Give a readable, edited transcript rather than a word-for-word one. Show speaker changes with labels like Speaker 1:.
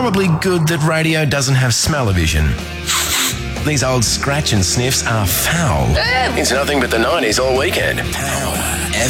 Speaker 1: probably good that radio doesn't have smell-o-vision. These old scratch and sniffs are foul.
Speaker 2: It's nothing but the 90s all weekend.
Speaker 1: Power